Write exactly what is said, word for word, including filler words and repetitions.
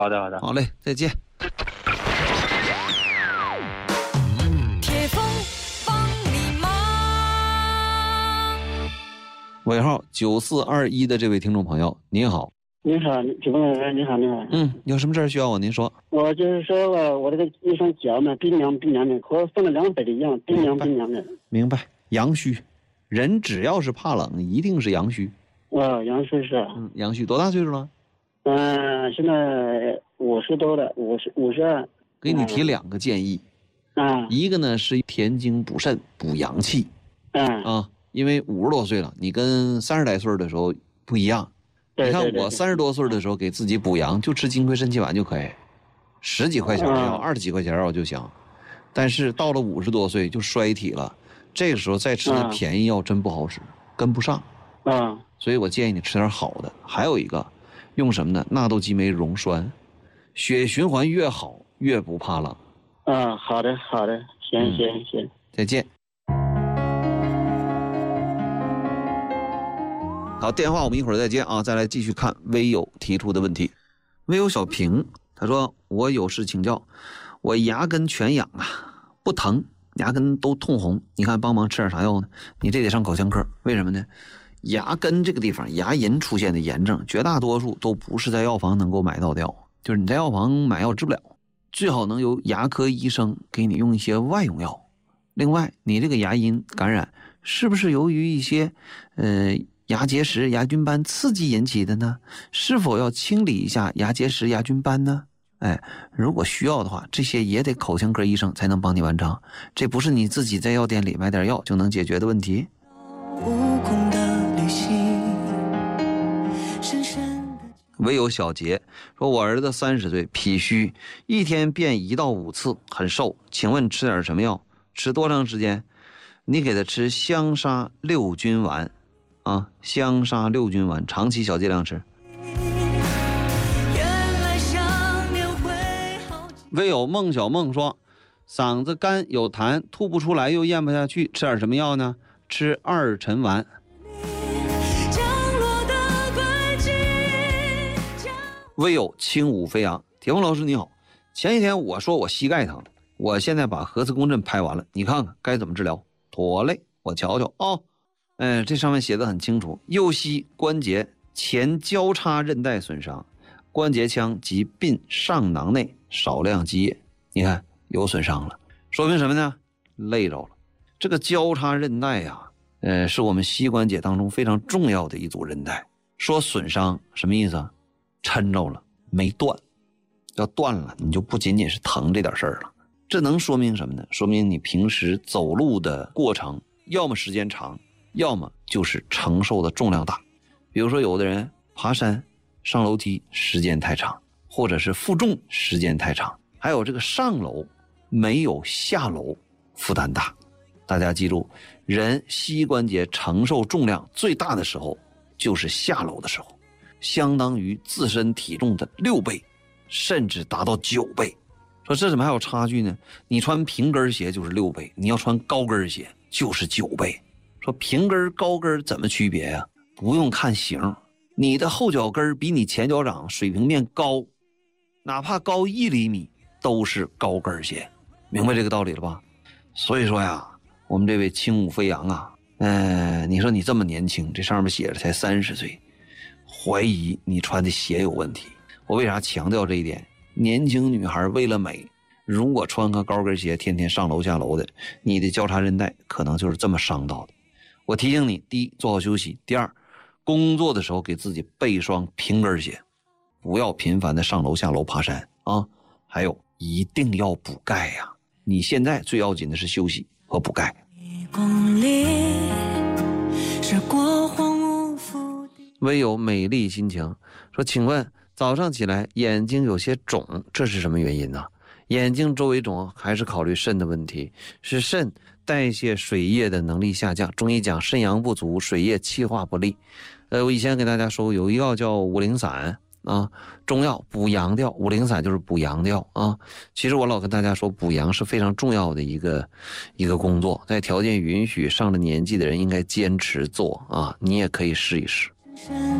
好的好的， 好嘞，再见。 铁峰帮你忙。 尾号九四二一的这位听众朋友，您好。 您好，主播老师，您好，您好。 嗯，有什么事需要我？您说。 我就是说我我这个一双脚嘛，冰凉冰凉的，和放了凉水的一样，冰凉冰凉的。 明白，阳虚。人只要是怕冷，一定是阳虚。 哦，阳虚是。 嗯，阳虚多大岁数了？ 嗯、呃，现在五十多了，五十五十二。 给你提两个建议。 啊、嗯。 一个呢是填精补肾补阳气。 嗯。 啊，因为五十多岁了，你跟三十来岁的时候不一样。 对对对对， 你看我三十多岁的时候给自己补阳，就吃金匮肾气丸就可以，十几块钱的药，二十几块钱药就行。但是到了五十多岁就衰体了，这个时候再吃点便宜药真不好使，跟不上。 啊， 所以我建议你吃点好的。还有一个，用什么呢？纳豆激酶溶栓，血液循环越好，越不怕冷。 啊，好的好的，行、嗯、行行， 再见。好，电话我们一会儿再接啊，再来继续看微友提出的问题。微友小平他说，我有事请教，我牙根全痒啊，不疼，牙根都通红，你看帮忙吃点啥药呢？你这得上口腔科。为什么呢？牙根这个地方牙龈出现的炎症，绝大多数都不是在药房能够买到掉，就是你在药房买药治不了，最好能由牙科医生给你用一些外用药。另外，你这个牙龈感染是不是由于一些呃牙结石、牙菌斑刺激引起的呢？是否要清理一下牙结石、牙菌斑呢？哎，如果需要的话，这些也得口腔科医生才能帮你完成，这不是你自己在药店里买点药就能解决的问题。唯有小杰说，我儿子三十岁，脾虚，一天便一到五次，很瘦，请问吃点什么药？吃多长时间？你给他吃香砂六菌丸啊，香砂六菌丸，长期小剂量吃。唯有孟小梦说，嗓子干有痰，吐不出来又咽不下去，吃点什么药呢？吃二陈丸。唯有轻舞飞扬，铁峰老师你好，前几天我说我膝盖疼，我现在把核磁共振拍完了，你看看该怎么治疗？妥嘞，我瞧瞧哦。哎，这上面写的很清楚，右膝关节前交叉韧带损伤，关节腔及髌上囊内少量积液，你看有损伤了，说明什么呢？累着了。这个交叉韧带呀、啊，呃，是我们膝关节当中非常重要的一组韧带。说损伤什么意思啊？抻着了，没断。要断了，你就不仅仅是疼这点事儿了。这能说明什么呢？说明你平时走路的过程，要么时间长，要么就是承受的重量大。比如说有的人爬山上楼梯时间太长，或者是负重时间太长，还有这个上楼没有下楼负担大。大家记住，人膝关节承受重量最大的时候就是下楼的时候，相当于自身体重的六倍甚至达到九倍。说这怎么还有差距呢？你穿平跟鞋就是六倍，你要穿高跟鞋就是九倍。说平跟高跟怎么区别呀、啊？不用看型，你的后脚跟比你前脚掌水平面高，哪怕高一厘米都是高跟鞋，明白这个道理了吧？所以说呀，我们这位轻舞飞扬啊，呃，你说你这么年轻，这上面写着才三十岁，怀疑你穿的鞋有问题。我为啥强调这一点？年轻女孩为了美，如果穿个高跟鞋天天上楼下楼的，你的交叉韧带可能就是这么伤到的。我提醒你，第一，做好休息；第二，工作的时候给自己备一双平跟鞋，不要频繁的上楼下楼爬山啊。还有，一定要补钙呀、啊！你现在最要紧的是休息和补钙。唯有美丽心情说，请问早上起来眼睛有些肿，这是什么原因呢？眼睛周围肿还是考虑肾的问题，是肾代谢水液的能力下降。中医讲肾阳不足，水液气化不利。呃，我以前给大家说有一药叫五苓散啊，中药补阳调，五苓散就是补阳调啊。其实我老跟大家说，补阳是非常重要的一个一个工作，在条件允许，上了年纪的人应该坚持做啊。你也可以试一试。